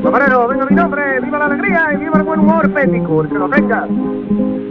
Camarero, venga mi nombre, viva la alegría y viva el buen humor pético, el que lo tenga.